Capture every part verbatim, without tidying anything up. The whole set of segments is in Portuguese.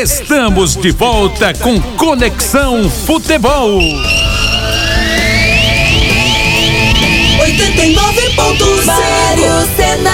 Estamos de volta com Conexão Futebol. oitenta e nove ponto cinco.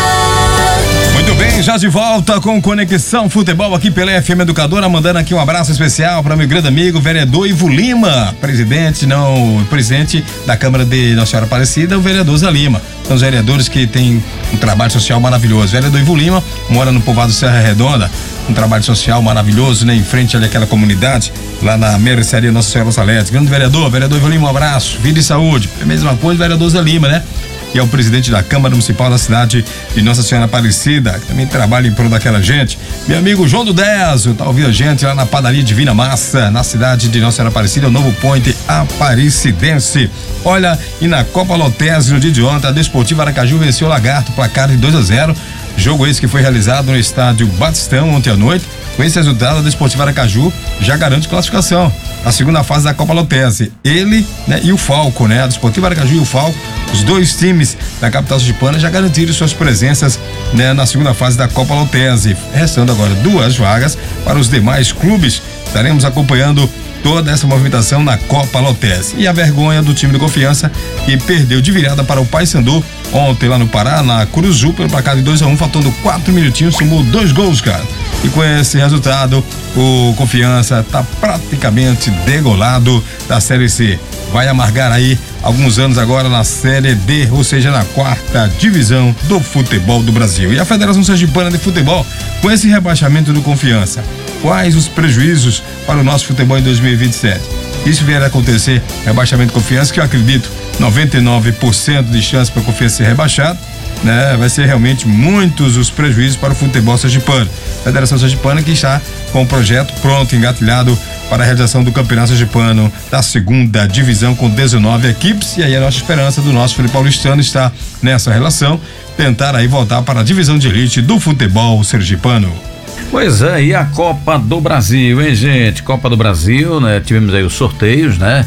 Muito bem, já de volta com Conexão Futebol aqui pela F M Educadora, mandando aqui um abraço especial para meu grande amigo, vereador Ivo Lima, presidente, não, presidente da Câmara de Nossa Senhora Aparecida, o vereador Zé Lima. São os vereadores que têm um trabalho social maravilhoso. O vereador Ivo Lima mora no povoado Serra Redonda, um trabalho social maravilhoso, né? Em frente ali àquela comunidade, lá na mercearia Nossa Senhora Salete. Grande vereador, vereador Ivo Lima, um abraço, vida e saúde. É a mesma coisa, vereador Zé Lima, né? Que é o presidente da Câmara Municipal da cidade de Nossa Senhora Aparecida, que também trabalha em prol daquela gente. Meu amigo João do Deso, tá ouvindo a gente lá na padaria Divina Massa, na cidade de Nossa Senhora Aparecida, o novo point aparecidense. Olha, e na Copa Lotese, no dia de ontem, a Desportiva Aracaju venceu o Lagarto, placar de dois a zero. Jogo esse que foi realizado no estádio Batistão ontem à noite. Com esse resultado, a Desportiva Aracaju já garante classificação. A segunda fase da Copa Lotese. Ele, né, e o Falco, né? A Desportiva Aracaju e o Falco, os dois times da capital sergipana já garantiram suas presenças, né, na segunda fase da Copa Lotese. Restando agora duas vagas para os demais clubes. Estaremos acompanhando toda essa movimentação na Copa Lotese. E a vergonha do time do Confiança, que perdeu de virada para o Paysandu ontem lá no Pará, na Curuzu, pelo placar de dois a um, faltando quatro minutinhos, somou dois gols, cara. E com esse resultado, o Confiança tá praticamente degolado da Série C. Vai amargar aí alguns anos agora na Série D, ou seja, na quarta divisão do futebol do Brasil. E a Federação Sergipana de Futebol, com esse rebaixamento do Confiança, quais os prejuízos para o nosso futebol em dois mil e vinte e sete? Isso vier a acontecer, rebaixamento de Confiança, que eu acredito noventa e nove por cento de chance para o Confiança ser rebaixado, né? Vai ser realmente muitos os prejuízos para o futebol sergipano. Federação Sergipana que está com o projeto pronto, engatilhado para a realização do Campeonato Sergipano da segunda divisão com dezenove equipes, e aí a nossa esperança do nosso futebol paulistano está nessa relação, tentar aí voltar para a divisão de elite do futebol sergipano. Pois é, e a Copa do Brasil, hein, gente? Copa do Brasil, né? Tivemos aí os sorteios, né?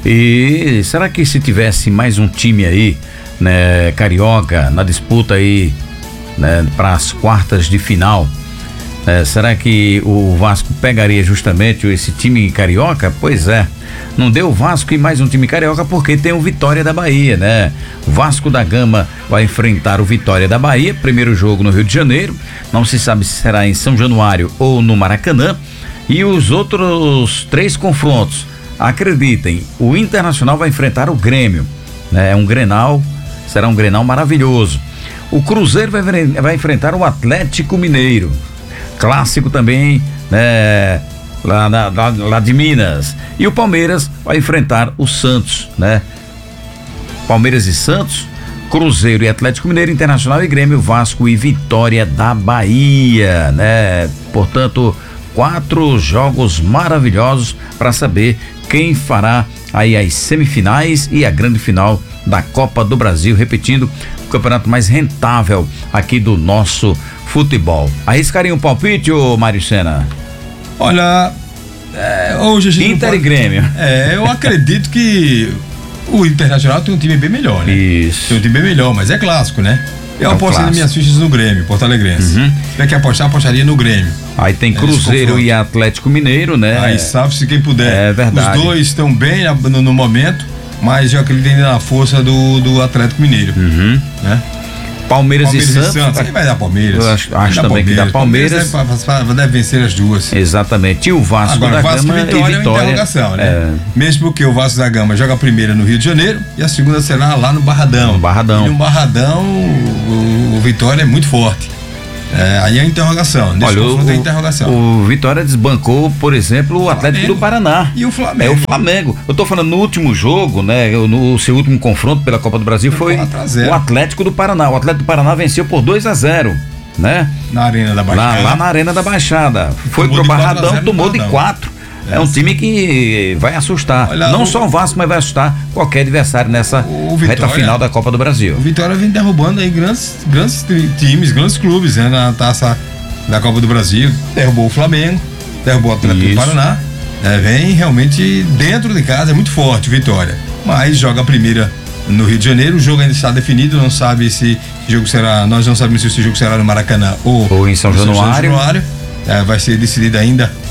E será que se tivesse mais um time aí, né, carioca, na disputa aí, né, para as quartas de final, é, será que o Vasco pegaria justamente esse time carioca? Pois é, não deu o Vasco e mais um time carioca porque tem o Vitória da Bahia, né? O Vasco da Gama vai enfrentar o Vitória da Bahia, primeiro jogo no Rio de Janeiro, não se sabe se será em São Januário ou no Maracanã. E os outros três confrontos, acreditem, o Internacional vai enfrentar o Grêmio, né? É um Grenal, será um Grenal maravilhoso. O Cruzeiro vai, vai enfrentar o Atlético Mineiro, clássico também, né? Lá, na, lá, lá de Minas. E o Palmeiras vai enfrentar o Santos, né? Palmeiras e Santos, Cruzeiro e Atlético Mineiro, Internacional e Grêmio, Vasco e Vitória da Bahia, né? Portanto, quatro jogos maravilhosos para saber quem fará aí as semifinais e a grande final da Copa do Brasil, repetindo, o campeonato mais rentável aqui do nosso futebol. Arriscaria um palpite, ô Mário Sena? Olha, é, hoje a gente Inter pode... e Grêmio. É, eu acredito que o Internacional tem um time bem melhor, né? Isso. Tem um time bem melhor, mas é clássico, né? Eu é um apostei nas minhas fichas no Grêmio, Porto Alegrense. Uhum. Se tiver que apostar, apostaria no Grêmio. Aí tem Cruzeiro e Atlético Mineiro, né? Aí sabe-se quem puder. É verdade. Os dois estão bem no, no momento, mas eu acredito ainda na força do, do Atlético Mineiro. Uhum. Né? Palmeiras, Palmeiras e Santos. E Santos. Aí vai dar Palmeiras. Eu acho, acho dá também que dá Palmeiras. Palmeiras deve, deve vencer as duas. Exatamente. E o Vasco Agora, da Vasco Gama e Vitória, e Vitória. É uma interrogação, né? É... Mesmo porque o Vasco da Gama joga a primeira no Rio de Janeiro e a segunda será lá no Barradão. No Barradão. E no Barradão, o, o Vitória é muito forte. É, aí é interrogação. Nesse Olha, confronto o, é interrogação. O Vitória desbancou, por exemplo, o Atlético Flamengo. do Paraná. E o Flamengo. É o Flamengo. Eu tô falando no último jogo, né? No seu último confronto pela Copa do Brasil foi o Atlético do Paraná. O Atlético do Paraná venceu por dois a zero, né? Na Arena da Baixada. Lá, lá na Arena da Baixada. Foi Tomou pro de Barradão, quatro a zero tomou no de Barradão. quatro. É um time que vai assustar. Olha, não o, só o Vasco, mas vai assustar qualquer adversário nessa o reta Vitória, final da Copa do Brasil. O Vitória vem derrubando aí grandes, grandes times, grandes clubes, né? Na taça da Copa do Brasil. Derrubou o Flamengo, derrubou o Atlético do Paraná. É, vem realmente dentro de casa, é muito forte o Vitória. Mas joga a primeira no Rio de Janeiro. O jogo ainda está definido, não sabe se o jogo será. Nós não sabemos se esse jogo será no Maracanã ou, ou em São Januário. São Januário. É, vai ser decidido ainda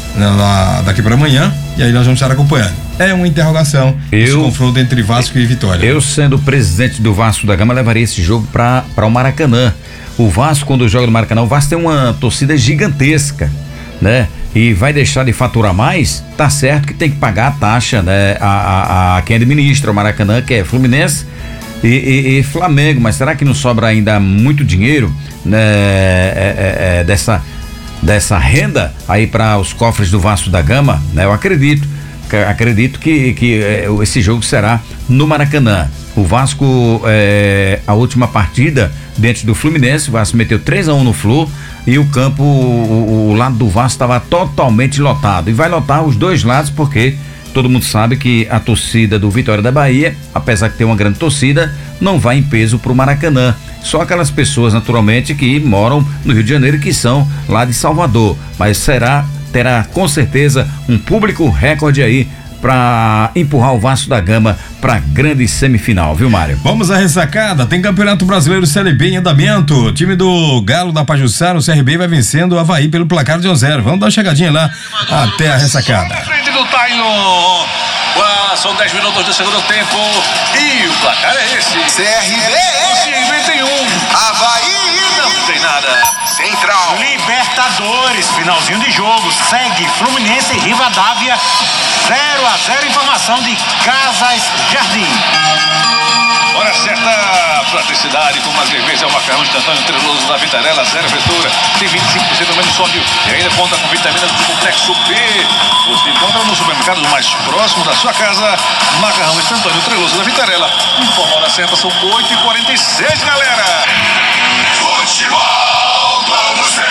na, daqui para amanhã, e aí nós vamos estar acompanhando. É uma interrogação eu, esse confronto entre Vasco e Vitória. Eu, sendo presidente do Vasco da Gama, levaria esse jogo para o Maracanã. O Vasco, quando joga no Maracanã, o Vasco tem uma torcida gigantesca, né? E vai deixar de faturar mais, tá certo que tem que pagar a taxa, né? A, a, a quem administra o Maracanã, que é Fluminense e, e, e Flamengo, mas será que não sobra ainda muito dinheiro, né? É, é, é, dessa, dessa renda aí para os cofres do Vasco da Gama, né? Eu acredito, acredito que, que é, esse jogo será no Maracanã. O Vasco, é, a última partida dentro do Fluminense, o Vasco meteu três a um no Flu e o campo, o, o lado do Vasco estava totalmente lotado. E vai lotar os dois lados porque todo mundo sabe que a torcida do Vitória da Bahia, apesar de ter uma grande torcida, não vai em peso pro Maracanã. Só aquelas pessoas, naturalmente, que moram no Rio de Janeiro e que são lá de Salvador. Mas será, terá com certeza um público recorde aí para empurrar o Vasco da Gama para grande semifinal, viu, Mário? Vamos à ressacada, tem Campeonato Brasileiro Série B em andamento. O time do Galo da Pajuçara, o C R B, vai vencendo o Avaí pelo placar de um a zero. Vamos dar uma chegadinha lá até a ressacada. Na frente do Tailon. Uau, são dez minutos do segundo tempo e o placar é esse. C R B. O C R B tem um. Avaí. Não tem nada. Central. Libertadores, finalzinho de jogo. Segue Fluminense e Rivadavia. zero a zero, informação de Casas Jardim. Hora certa, praticidade com mais leveza é o macarrão instantâneo treloso da Vitarella, zero abertura, tem vinte e cinco por cento menos sódio e ainda conta com vitaminas do complexo B. Você encontra no supermercado mais próximo da sua casa. Macarrão instantâneo treloso da Vitarella. Informa a hora certa, são oito e quarenta e seis, galera. Futebol como C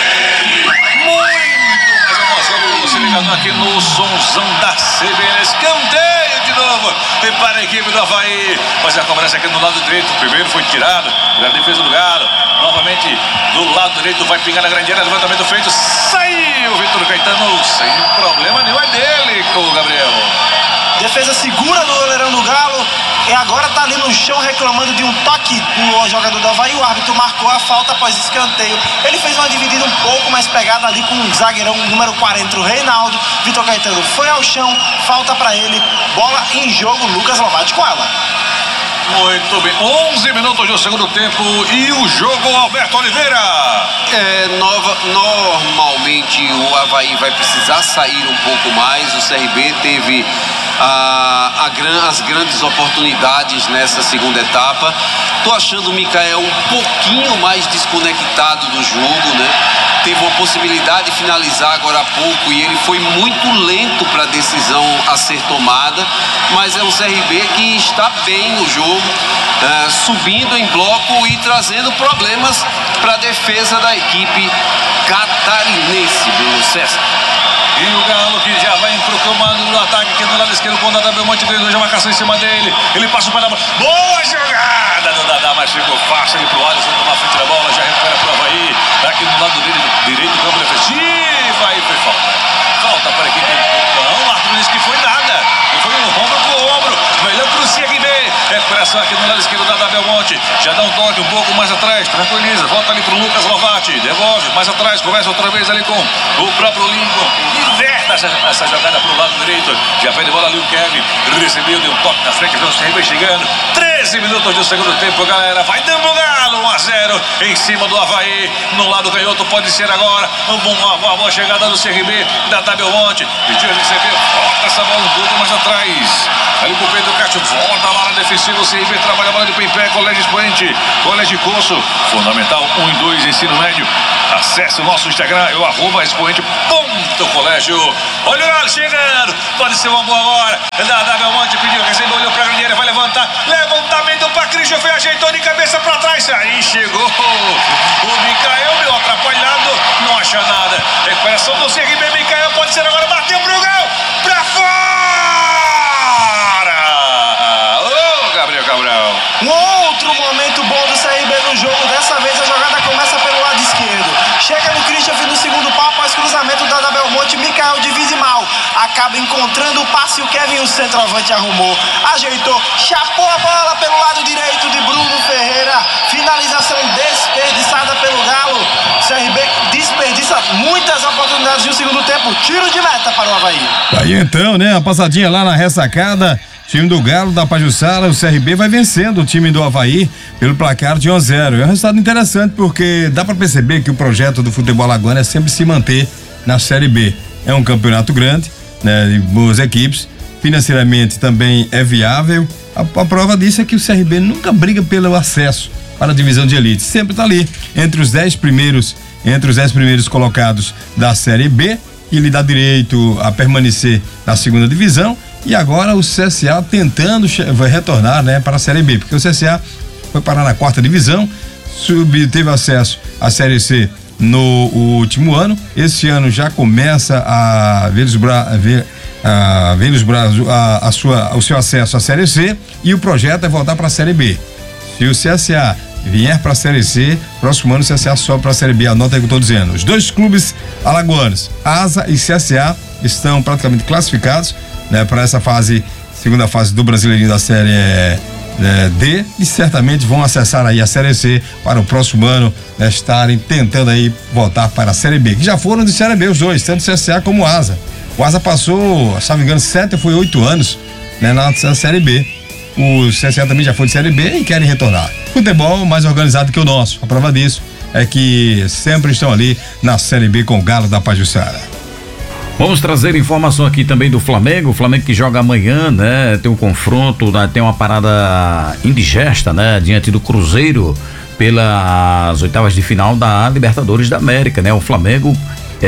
B N. Muito mais emoção, você ligado aqui no somzão da C B N. Escanteio de novo e para a equipe do Avaí. Mas a cobrança aqui no lado direito. O primeiro foi tirado pela defesa do Galo. Novamente do lado direito vai pingar na grande área. Levantamento feito. Saiu Vitor Caetano sem problema nenhum. É dele, com o Gabriel. Defesa segura do goleirão do Galo. E agora tá ali no chão reclamando de um toque no jogador do Avaí. O árbitro marcou a falta após escanteio. Ele fez uma dividida um pouco mais pegada ali com o zagueirão número quarenta, o Reinaldo. Vitor Caetano foi ao chão, falta pra ele. Bola em jogo, Lucas Lovati com ela. Muito bem, onze minutos do segundo tempo e o jogo, Alberto Oliveira. É, nova, normalmente o Avaí vai precisar sair um pouco mais. O C R B teve a, a, as grandes oportunidades nessa segunda etapa. Tô achando o Micael um pouquinho mais desconectado do jogo, né? Teve uma possibilidade de finalizar agora há pouco e ele foi muito lento para a decisão a ser tomada, mas é um C R B que está bem no jogo, uh, subindo em bloco e trazendo problemas para a defesa da equipe catarinense, Bruno César. E o Galo que já vai pro comando do ataque aqui do lado esquerdo com o Dadá Belmonte, grande marcação em cima dele. Ele passa o pé da bola. Boa jogada do Dadá, mas chegou fácil ali pro Alisson, tomar frente da bola, já recupera pro Avaí. Aqui do lado direito, direito do campo defensivo. Aí foi falta. Falta para a equipe. Não, o árbitro disse que foi nada. E foi um ombro com ombro. Melhor pro C R B. Recuperação aqui no lado esquerdo da Dadá Belmonte. Já dá um toque um pouco mais atrás. Tranquiliza. Volta ali pro Lucas Lovati. Devolve mais atrás. Conversa outra vez ali com o próprio Lincoln. Inverta essa, essa jogada pro lado direito. Já foi de bola ali o Kevin. Recebeu, deu um toque na frente. Vê o C R B chegando. treze minutos do segundo tempo, galera. Vai dando o Galo. um a zero em cima do Avaí. No lado canhoto pode ser agora. Um bom, uma, uma boa chegada do C R B. Dadá Belmonte. Pediu receber. Volta essa bola um pouco mais atrás. Ali pro Pedro Castro. Volta lá na defensiva. O C R B trabalha a bola de pé em pé. Colégio Expoente. Colégio Curso. Fundamental um e dois, ensino médio. Acesse o nosso Instagram. Eu arroba expoente ponto colégio. Olha o Galo chegando. Pode ser uma boa hora. Dadá Belmonte pediu, recebeu, olhou pra grande área, vai levantar. Levantamento pra Christopher, ajeitou de cabeça pra trás. Aí chegou o Micael, meu atrapalhado. Não acha nada. Recuperação do C R B. Micael pode ser agora. Bateu pro gol. Pra fora. Ô, Gabriel Cabral. Um outro momento bom do C R B no jogo. Dessa vez a jogada começa pelo lado esquerdo. Chega no Christopher no segundo pau, após cruzamento da Dadá Belmonte. Micael divide mal. Acaba encontrando o passe. O Kevin, o centroavante, arrumou. Ajeitou. Chapou a bola pelo lado direito de Bruno Ferreira. Finalização desperdiçada pelo Galo. C R B desperdiça muitas oportunidades no segundo tempo, tiro de meta para o Avaí. Aí então, né, a passadinha lá na ressacada, time do Galo da Pajuçara, o C R B vai vencendo o time do Avaí pelo placar de um a zero. É um resultado interessante porque dá para perceber que o projeto do futebol alagoano é sempre se manter na Série B. É um campeonato grande, né, de boas equipes, financeiramente também é viável. A, a prova disso é que o C R B nunca briga pelo acesso para a divisão de elite, sempre está ali entre os dez primeiros, entre os dez primeiros colocados da Série B, que lhe dá direito a permanecer na segunda divisão. E agora o C S A tentando vai retornar, né, para a Série B, porque o C S A foi parar na quarta divisão, sub, teve acesso à Série C no último ano. Esse ano já começa a ver os bra, a ver, a ver os braços a, a sua, o seu acesso à Série C, e o projeto é voltar para a Série B. Se o C S A vier para a Série C, próximo ano o C S A sobe para a Série B. Anota aí que eu estou dizendo. Os dois clubes alagoanos, Asa e C S A, estão praticamente classificados, né, para essa fase, segunda fase do Brasileirinho da Série é, é, D, e certamente vão acessar aí a Série C para o próximo ano, né, estarem tentando aí voltar para a Série B, que já foram de Série B os dois, tanto C S A como o Asa. O Asa passou, se não me engano, sete ou foi oito anos, né, na Série B. O C S A também já foi de Série B e querem retornar. Futebol mais organizado que o nosso. A prova disso é que sempre estão ali na Série B com o Galo da Pajuçara. Vamos trazer informação aqui também do Flamengo, o Flamengo que joga amanhã, né? Tem um confronto, né? Tem uma parada indigesta, né? Diante do Cruzeiro pelas oitavas de final da Libertadores da América, né? O Flamengo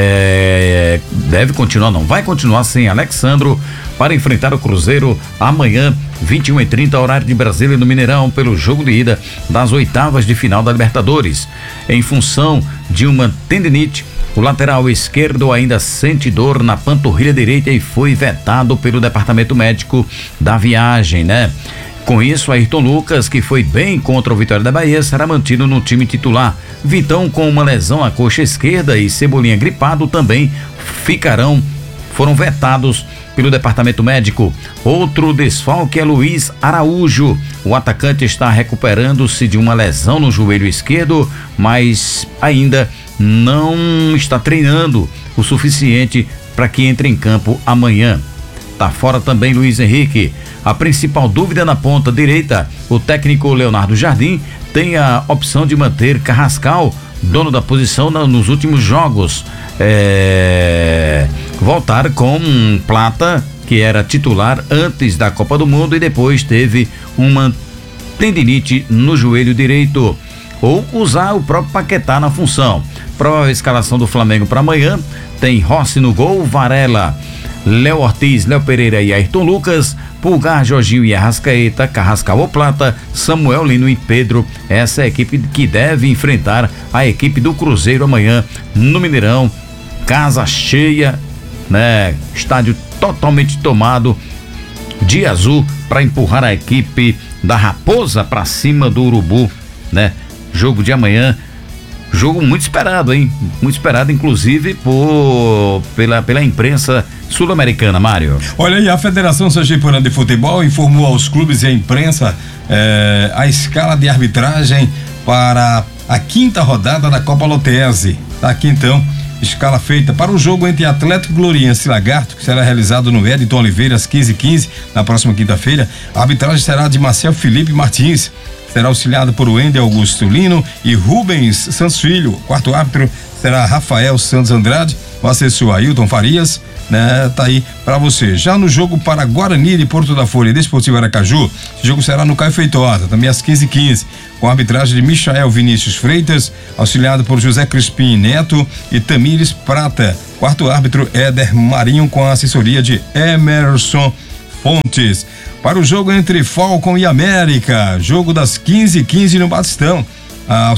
é, deve continuar, não, vai continuar sem Alexandro para enfrentar o Cruzeiro amanhã, vinte e uma e trinta, horário de Brasília, no Mineirão, pelo jogo de ida das oitavas de final da Libertadores. Em função de uma tendinite, o lateral esquerdo ainda sente dor na panturrilha direita e foi vetado pelo departamento médico da viagem, né? Com isso, Ayrton Lucas, que foi bem contra o Vitória da Bahia, será mantido no time titular. Vitão, com uma lesão à coxa esquerda, e Cebolinha gripado, também ficarão, foram vetados pelo departamento médico. Outro desfalque é Luiz Araújo. O atacante está recuperando-se de uma lesão no joelho esquerdo, mas ainda não está treinando o suficiente para que entre em campo amanhã. Tá fora também Luiz Henrique. A principal dúvida na ponta direita, o técnico Leonardo Jardim tem a opção de manter Carrascal, dono da posição, nos últimos jogos. É... Voltar com Plata, que era titular antes da Copa do Mundo e depois teve uma tendinite no joelho direito. Ou usar o próprio Paquetá na função. Provável escalação do Flamengo para amanhã: tem Rossi no gol, Varela, Léo Ortiz, Léo Pereira e Ayrton Lucas, Pulgar, Jorginho e Arrascaeta, Carrascal ou Plata, Samuel Lino e Pedro. Essa é a equipe que deve enfrentar a equipe do Cruzeiro amanhã no Mineirão. Casa cheia, né? Estádio totalmente tomado de azul para empurrar a equipe da Raposa para cima do Urubu, né? Jogo de amanhã, jogo muito esperado, hein? Muito esperado, inclusive, por, pela, pela imprensa sul-americana, Mário. Olha aí, a Federação Sergipana de Futebol informou aos clubes e à imprensa eh, a escala de arbitragem para a quinta rodada da Copa Lotese. Tá aqui então, escala feita para o jogo entre Atlético Gloriense e Lagarto, que será realizado no Edson Oliveira às quinze e quinze, na próxima quinta-feira. A arbitragem será de Marcel Felipe Martins. Será auxiliado por Wendel Augusto Lino e Rubens Santos Filho. O quarto árbitro será Rafael Santos Andrade. O assessor Ailton Farias, né? Tá aí para você. Já no jogo para Guarani de Porto da Folha e Desportivo Aracaju, o jogo será no Caio Feitosa, também às quinze e quinze, com a arbitragem de Michael Vinícius Freitas, auxiliado por José Crispim Neto e Tamires Prata. Quarto árbitro Éder Marinho, com a assessoria de Emerson Fontes. Para o jogo entre Falcon e América, jogo das quinze e quinze no Batistão, ah,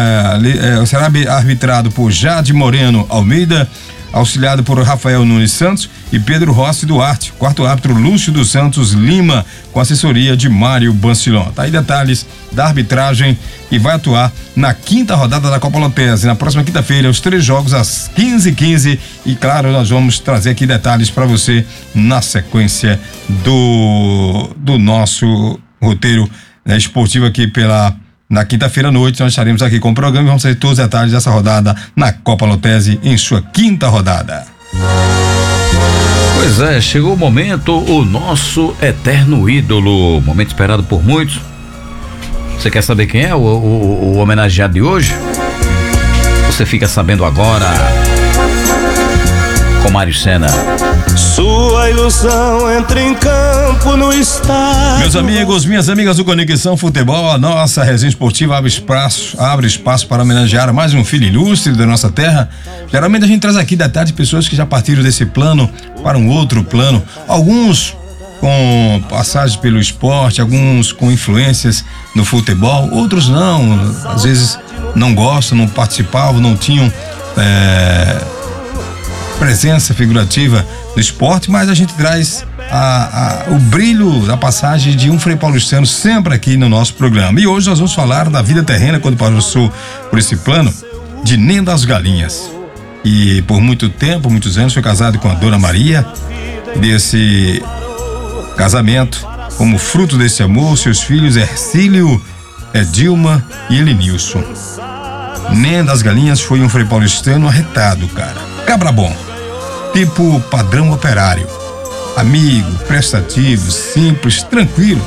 ah, será arbitrado por Jade Moreno Almeida, auxiliado por Rafael Nunes Santos e Pedro Rossi Duarte. Quarto árbitro Lúcio dos Santos Lima, com assessoria de Mário Bancilon. Tá aí detalhes da arbitragem que vai atuar na quinta rodada da Copa Lotese, na próxima quinta-feira, os três jogos às quinze e quinze, e claro, nós vamos trazer aqui detalhes para você na sequência do do nosso roteiro, né, esportivo aqui pela na quinta-feira à noite. Nós estaremos aqui com o programa e vamos trazer todos os detalhes dessa rodada na Copa Lotese em sua quinta rodada. Pois é, chegou o momento, o nosso eterno ídolo, momento esperado por muitos. Você quer saber quem é o, o, o homenageado de hoje? Você fica sabendo agora com Mário Sena. Sua ilusão entra em campo no estádio. Meus amigos, minhas amigas do Conexão Futebol, a nossa resenha esportiva abre espaço, abre espaço para homenagear mais um filho ilustre da nossa terra. Geralmente a gente traz aqui detalhes de pessoas que já partiram desse plano para um outro plano. Alguns com passagens pelo esporte, alguns com influências no futebol, outros não, às vezes não gostam, não participavam, não tinham é, presença figurativa no esporte, mas a gente traz a, a, o brilho da passagem de um Frei Paulistano sempre aqui no nosso programa. E hoje nós vamos falar da vida terrena quando passou por esse plano de Ném das Galinhas. E por muito tempo, muitos anos, foi casado com a Dona Maria. Desse casamento, como fruto desse amor, seus filhos Hercílio, Edilma e Elenilson. Ném das Galinhas foi um Frei Paulistano arretado, cara. Cabra bom, tipo padrão operário. Amigo, prestativo, simples, tranquilo.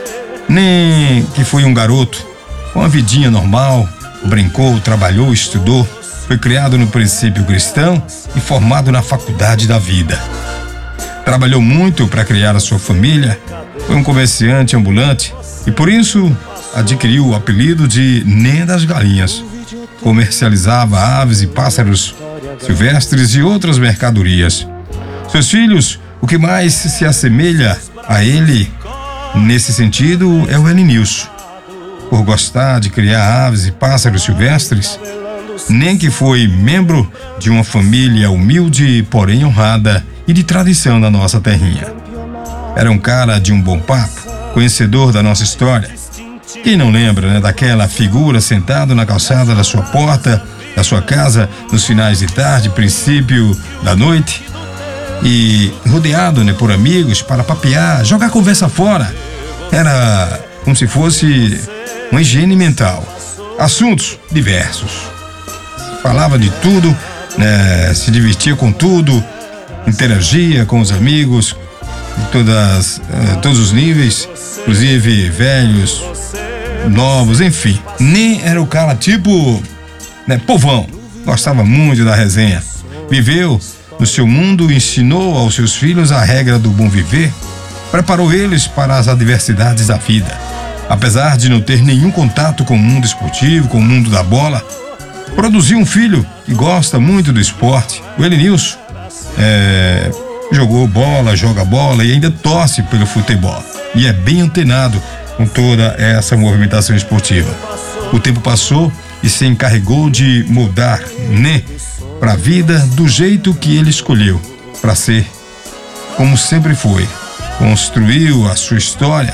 Nem que foi um garoto com uma vidinha normal, brincou, trabalhou, estudou, foi criado no princípio cristão e formado na faculdade da vida. Trabalhou muito para criar a sua família, foi um comerciante ambulante e por isso adquiriu o apelido de Ném das Galinhas. Comercializava aves e pássaros silvestres e outras mercadorias. Seus filhos, o que mais se assemelha a ele nesse sentido é o Elenilson. Por gostar de criar aves e pássaros silvestres, nem que foi membro de uma família humilde, porém honrada e de tradição da nossa terrinha. Era um cara de um bom papo, conhecedor da nossa história. Quem não lembra, né, daquela figura sentado na calçada da sua porta, da sua casa, nos finais de tarde, princípio da noite, e rodeado, né, por amigos para papear, jogar conversa fora. Era como se fosse uma higiene mental. Assuntos diversos. Falava de tudo, né, se divertia com tudo, interagia com os amigos de todas, uh, todos os níveis, inclusive velhos, novos, enfim. Nem era o cara tipo, né, povão, gostava muito da resenha. Viveu no seu mundo, ensinou aos seus filhos a regra do bom viver, preparou eles para as adversidades da vida. Apesar de não ter nenhum contato com o mundo esportivo, com o mundo da bola, produziu um filho que gosta muito do esporte, o Elenilson. É, jogou bola, joga bola e ainda torce pelo futebol. E é bem antenado com toda essa movimentação esportiva. O tempo passou e se encarregou de mudar, né, para a vida do jeito que ele escolheu, para ser como sempre foi. Construiu a sua história,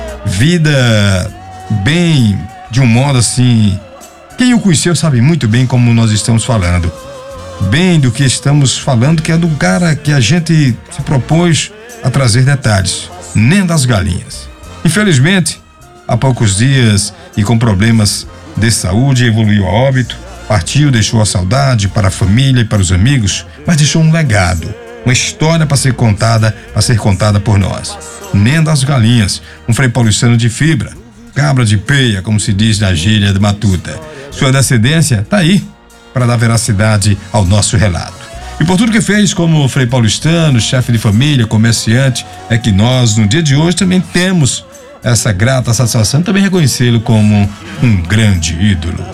vida bem, de um modo assim. Quem o conheceu sabe muito bem como nós estamos falando. Bem do que estamos falando, que é do cara que a gente se propôs a trazer detalhes. Ném das Galinhas. Infelizmente, há poucos dias e com problemas de saúde, evoluiu a óbito, partiu, deixou a saudade para a família e para os amigos, mas deixou um legado, uma história para ser contada, para ser contada por nós. Ném das Galinhas, um Frei Paulistano de fibra, cabra de peia, como se diz na gíria de Matuta. Sua descendência tá aí para dar veracidade ao nosso relato. E por tudo que fez como Frei Paulistano, chefe de família, comerciante, é que nós, no dia de hoje, também temos essa grata satisfação de também reconhecê-lo como um grande ídolo.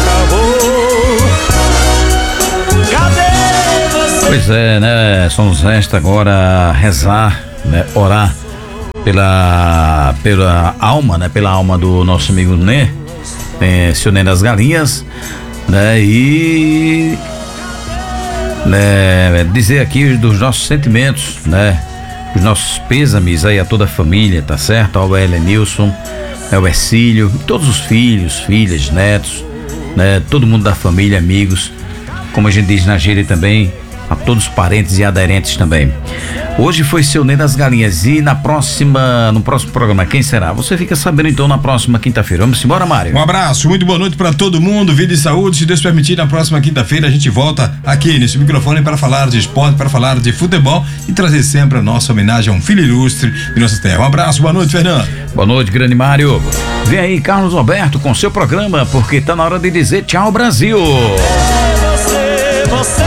Pois é, né? Só nos resta agora rezar, né? Orar pela, pela alma, né? Pela alma do nosso amigo Né, é, seu Ném das Galinhas, né? E né, dizer aqui dos nossos sentimentos, né? Os nossos pêsames aí a toda a família, tá certo? Ao Elenilson, ao Hercílio, todos os filhos, filhas, netos, né? Todo mundo da família, amigos, como a gente diz na gíria também, a todos os parentes e aderentes também. Hoje foi seu Ney das Galinhas e na próxima, no próximo programa, quem será? Você fica sabendo então na próxima quinta-feira. Vamos embora, Mário? Um abraço, muito boa noite para todo mundo, vida e saúde. Se Deus permitir, na próxima quinta-feira a gente volta aqui nesse microfone para falar de esporte, para falar de futebol e trazer sempre a nossa homenagem a um filho ilustre de nossa terra. Um abraço, boa noite, Fernando. Boa noite, grande Mário. Vem aí, Carlos Alberto, com seu programa, porque tá na hora de dizer tchau, Brasil. Você, você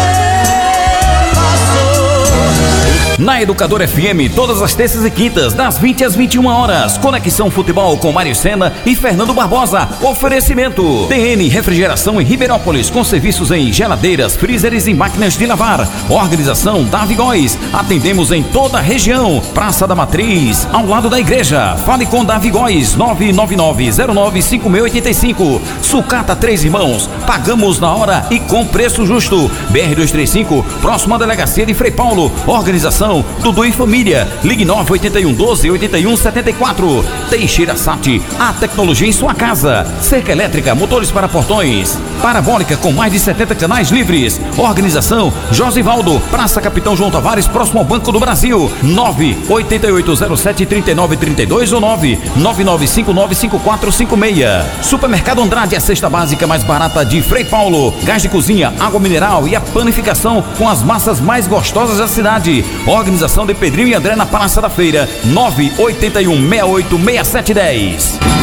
Na Educador F M, todas as terças e quintas, das vinte às vinte e uma horas. Conexão Futebol com Mário Sena e Fernando Barbosa. Oferecimento T N Refrigeração em Ribeirópolis, com serviços em geladeiras, freezers e máquinas de lavar. Organização Davi Góes. Atendemos em toda a região. Praça da Matriz, ao lado da igreja. Fale com Davi Góes, nove nove nove zero nove cinco seis oito cinco. Sucata Três Irmãos. Pagamos na hora e com preço justo. B R duzentos e trinta e cinco, próxima delegacia de Frei Paulo. Organização Dudu e Família. Ligue nove oito um doze oito um sete quatro. Teixeira Sat, a tecnologia em sua casa. Cerca elétrica, motores para portões. Parabólica com mais de setenta canais livres. Organização Josivaldo, Praça Capitão João Tavares, próximo ao Banco do Brasil. nove oito oito zero sete três nove três dois ou nove nove nove cinco nove cinco quatro cinco seis. Supermercado Andrade, a cesta básica mais barata de Frei Paulo. Gás de cozinha, água mineral e a panificação com as massas mais gostosas da cidade. Organização de Pedrinho e André na Praça da Feira. nove oito um seis oito seis sete um zero.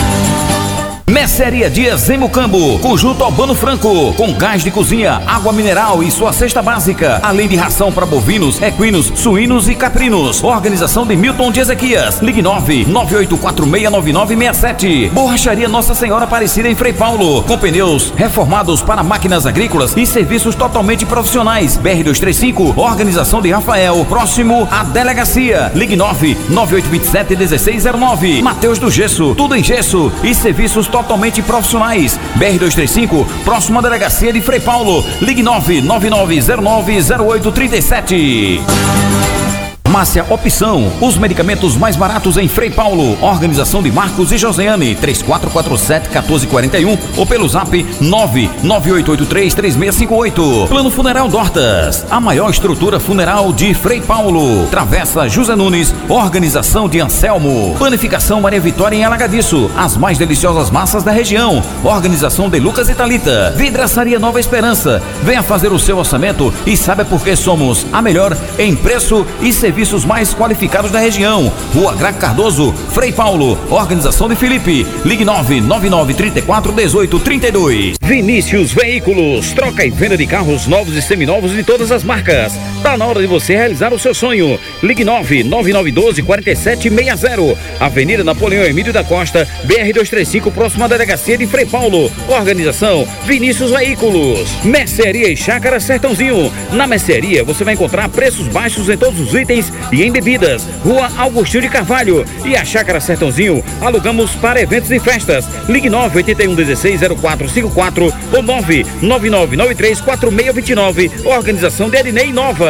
Mercearia Dias em Mucambo, conjunto Albano Franco, com gás de cozinha, água mineral e sua cesta básica, além de ração para bovinos, equinos, suínos e caprinos. Organização de Milton de Ezequias. Ligue nove nove oito quatro seis nove nove seis sete. Borracharia Nossa Senhora Aparecida em Frei Paulo, com pneus reformados para máquinas agrícolas e serviços totalmente profissionais. B R duzentos e trinta e cinco, Organização de Rafael, próximo à delegacia. Ligue nove nove oito dois sete um seis zero nove. Mateus do Gesso, tudo em gesso e serviços totalmente profissionais. B R duzentos e trinta e cinco, próxima delegacia de Frei Paulo. Ligue nove nove nove zero nove zero oito três sete. Farmácia Opção, os medicamentos mais baratos em Frei Paulo. Organização de Marcos e Josiane, três quatro quatro sete um quatro quatro um ou pelo zap nove nove oito oito três três seis cinco oito. Plano Funeral Dortas, a maior estrutura funeral de Frei Paulo. Travessa José Nunes, organização de Anselmo. Panificação Maria Vitória em Alagadiço, as mais deliciosas massas da região. Organização de Lucas e Thalita. Vidraçaria Nova Esperança, venha fazer o seu orçamento e saiba por que somos a melhor em preço e serviço mais qualificados da região. Rua Graco Cardoso, Frei Paulo. Organização de Felipe. Ligue nove nove nove três quatro um oito três dois. Vinícius Veículos, troca e venda de carros novos e seminovos de todas as marcas. Tá na hora de você realizar o seu sonho. Ligue nove nove nove um dois quatro sete seis zero. Avenida Napoleão Emílio da Costa, B R duzentos e trinta e cinco, próxima delegacia de Frei Paulo. Organização Vinícius Veículos. Mercearia e Chácara Sertãozinho. Na mercearia você vai encontrar preços baixos em todos os itens e em bebidas. Rua Augustinho de Carvalho. E a Chácara Sertãozinho alugamos para eventos e festas. Ligue nove oito um um seis zero quatro cinco quatro ou nove nove nove nove três quatro seis dois nove. Organização de Ednei Nova.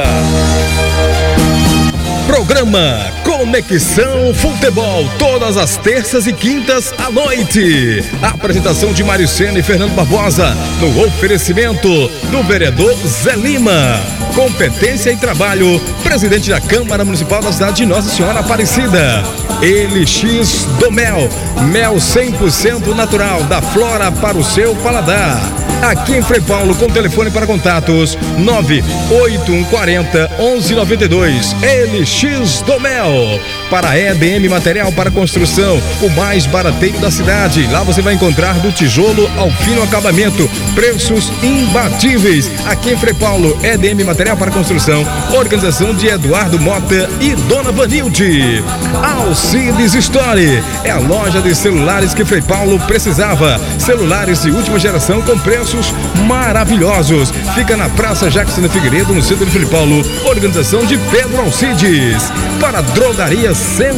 Programa Conexão Futebol, todas as terças e quintas à noite. Apresentação de Mário Sena e Fernando Barbosa, no oferecimento do vereador Zé Lima. Competência e trabalho, presidente da Câmara Municipal da cidade de Nossa Senhora Aparecida. L X do Mel, mel cem por cento natural, da flora para o seu paladar. Aqui em Frei Paulo, com telefone para contatos nove oito um quatro zero um um nove dois. L X do Mel. Para a E D M Material para Construção, o mais barateiro da cidade. Lá você vai encontrar do tijolo ao fino acabamento, preços imbatíveis. Aqui em Frei Paulo, E D M Material para Construção, organização de Eduardo Mota e Dona Vanilde. Alcides Store, é a loja de celulares que Frei Paulo precisava. Celulares de última geração com preços maravilhosos. Fica na Praça Jackson de Figueiredo, no centro de Frei Paulo. Organização de Pedro Alcides. Para Drogaria Centro